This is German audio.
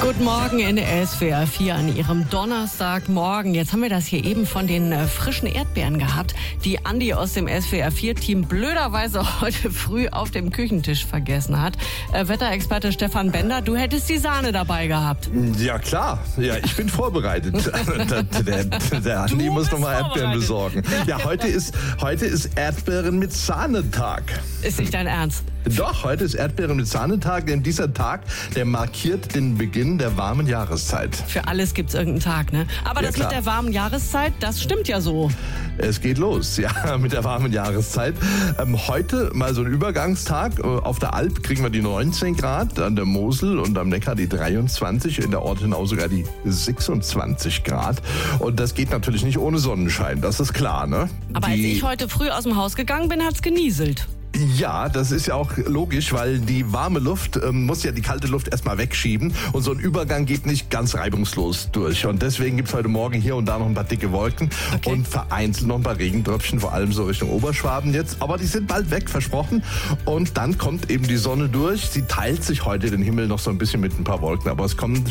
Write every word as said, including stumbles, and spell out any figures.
Guten Morgen in S W R vier an Ihrem Donnerstagmorgen. Jetzt haben wir das hier eben von den äh, frischen Erdbeeren gehabt, die Andi aus dem S W R vier Team blöderweise heute früh auf dem Küchentisch vergessen hat. Äh, Wetterexperte Stefan Bender, du hättest die Sahne dabei gehabt. Ja klar, ja, ich bin vorbereitet. der, der, der Andi muss nochmal Erdbeeren besorgen. Ja, heute ist, heute ist Erdbeeren mit Sahnetag. Ist nicht dein Ernst? Doch, heute ist Erdbeeren mit Sahnetag, denn dieser Tag, der markiert den Beginn der warmen Jahreszeit. Für alles gibt's irgendeinen Tag, ne? Aber Ja, das klar. mit der warmen Jahreszeit, das stimmt ja so. Es geht los, ja, mit der warmen Jahreszeit. Ähm, heute mal so ein Übergangstag. Äh, Auf der Alp kriegen wir die neunzehn Grad, an der Mosel und am Neckar die dreiundzwanzig, in der Ortenau sogar die sechsundzwanzig Grad. Und das geht natürlich nicht ohne Sonnenschein, das ist klar, ne? Aber als Die- ich heute früh aus dem Haus gegangen bin, hat's genieselt. Ja, das ist ja auch logisch, weil die warme Luft ähm, muss ja die kalte Luft erstmal wegschieben und so ein Übergang geht nicht ganz reibungslos durch. Und deswegen gibt's heute Morgen hier und da noch ein paar dicke Wolken Okay. und vereinzelt noch ein paar Regentröpfchen, vor allem so Richtung Oberschwaben jetzt. Aber die sind bald weg, versprochen. Und dann kommt eben die Sonne durch. Sie teilt sich heute den Himmel noch so ein bisschen mit ein paar Wolken, aber es kommen